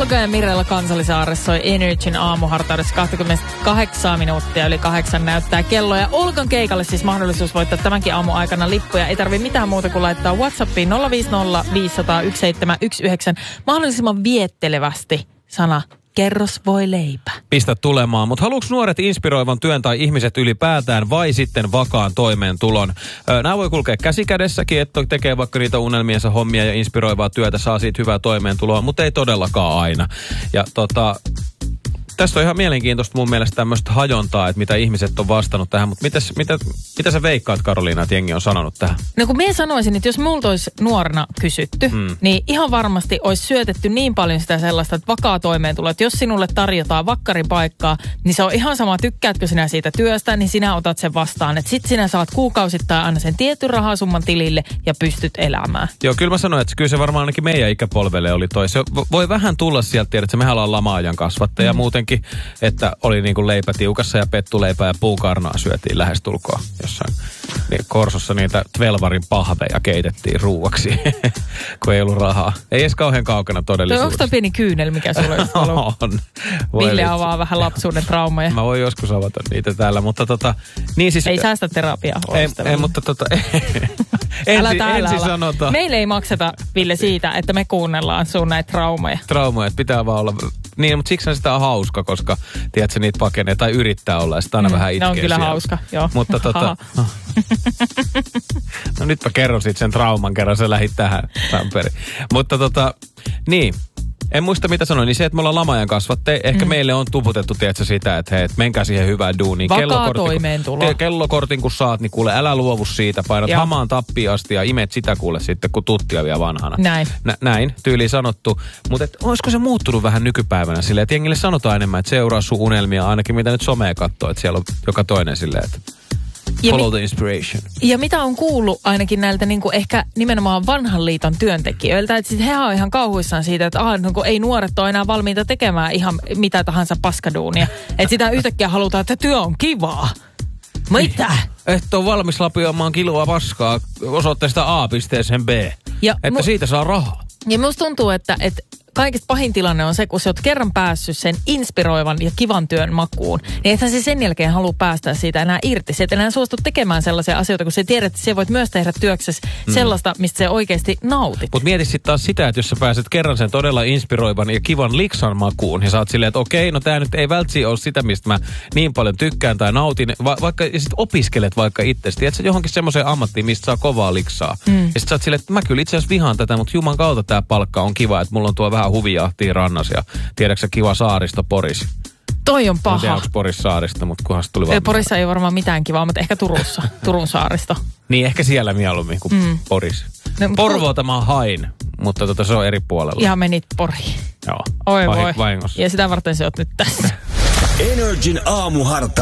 Olga ja Mirella Kansallisaaressa soi Energyn aamuhartaudessa 28 minuuttia yli 8 näyttää kello. Ja Olgan keikalle siis mahdollisuus voittaa tämänkin aamun aikana lippuja. Ei tarvitse mitään muuta kuin laittaa WhatsAppiin 050 500 1719 mahdollisimman viettelevästi sana kerros voi leipä. Pistä tulemaan, mutta haluatko nuoret inspiroivan työn tai ihmiset ylipäätään vai sitten vakaan toimeentulon? Nämä voi kulkea käsikädessäkin, että tekee vaikka niitä unelmiensa hommia ja inspiroivaa työtä, saa siitä hyvää toimeentuloa, mutta ei todellakaan aina. Ja tästä on ihan mielenkiintoista mun mielestä tämmöistä hajontaa, että mitä ihmiset on vastannut tähän, mutta mitä sä veikkaat, Karoliina, että jengi on sanonut tähän? No kun minä sanoisin, että jos multa olisi nuorena kysytty, niin ihan varmasti olisi syötetty niin paljon sitä sellaista, että vakaa toimeentulo, että jos sinulle tarjotaan vakkaripaikkaa, niin se on ihan sama, tykkäätkö sinä siitä työstä, niin sinä otat sen vastaan. Että sit sinä saat kuukausittain aina sen tietyn rahasumman tilille ja pystyt elämään. Joo, kyllä mä sanoin, että kyllä se varmaan ainakin meidän ikäpolvelle oli toi. Se voi vähän tulla sieltä, tiedät, että mehän ollaan lama-ajan kasvattaja muutenkin, että oli niin kuin leipä tiukassa ja pettuleipää ja puukarnaa syötiin lähestulkoon jossain Korsossa niitä Tvelvarin pahveja keitettiin ruuaksi, kun ei ollut rahaa. Ei edes kauhean kaukana todellisuudessa. Onko toi pieni kyynel, mikä sulla on? Ville avaa vähän lapsuuden traumaja. Mä voin joskus avata niitä täällä, mutta niin siis... Ei säästä terapiaa. Ei, mutta ensin sanotaan. Meille ei makseta, Ville, siitä, että me kuunnellaan sun näitä traumaja. Traumaja, että pitää vaan olla... Niin, mutta siksi sitä on hauska, koska tiedätkö, niitä pakenee tai yrittää olla ja sitä aina vähän itkee. Ne on kyllä siellä. Hauska, joo. Mutta no nytpä kerron sit sen trauman kerran, sä lähit tähän Tamperiin. Mutta niin. En muista mitä sanoin, niin se, että me ollaan lama-ajan kasvatteja, ehkä meille on tuputettu, tiedätkö, sitä, että hei, menkää siihen hyvään duuniin. Vakaa toimeentulo. Kellokortin kun saat, niin kuule, älä luovu siitä, painat hamaan tappiin asti ja imet sitä kuule sitten, kun tuttia vielä vanhana. Näin. Näin, tyyliin sanottu. Mutta olisiko se muuttunut vähän nykypäivänä silleen, että jengille sanotaan enemmän, että seuraa sun unelmia, ainakin mitä nyt somea katsoo, että siellä on joka toinen silleen, että... Follow the inspiration. Ja mitä on kuullut ainakin näiltä niin kuin ehkä nimenomaan vanhan liiton työntekijöiltä, että sitten he on ihan kauhuissaan siitä, että ei nuoret ole enää valmiita tekemään ihan mitä tahansa paskaduunia. Että sitä yhtäkkiä halutaan, että työ on kivaa. Mitä? Että on valmis lapioimaan kiloa paskaa osoitteesta A pisteeseen B. Että siitä saa rahaa. Ja musta tuntuu, että kaikista pahin tilanne on se, kun sä oot kerran päässyt sen inspiroivan ja kivan työn makuun, niin ethän se sen jälkeen halua päästä siitä enää irti. Sä et enää suostu tekemään sellaisia asioita, kun sä tiedät, että sä voit myös tehdä työksesi sellaista, mistä sä oikeasti nautit. Mutta mieti sitten taas sitä, että jos sä pääset kerran sen todella inspiroivan ja kivan liksan makuun, niin sä oot silleen, että okei, no tää nyt ei välttämättä ole sitä, mistä mä niin paljon tykkään tai nautin, vaikka ja sit opiskelet vaikka itse. Tiedätkö, johonkin semmoiseen ammattiin, mistä saa kovaa liksaa. Ja sit sä oot silleen, että mä kyllä itse asiassa vihaan tätä, mutta juman kautta tää palkka on kiva, että mulla on tuo vähän huvijahtia rannas ja tiedätkö kiva saaristo Poris. Toi on paha. En tiedä, onko Poris saarista, mutta kunhan se tuli vaan. Porissa ei varmaan mitään kivaa, mutta ehkä Turussa. Turun saaristo. Niin, ehkä siellä mieluummin kuin Poris. No, Porvoota mä hain, mutta se on eri puolella. Ihan menit Poriin. Joo. Oi voi. Vahingossa. Ja sitä varten se oot nyt tässä. Energin aamuharta.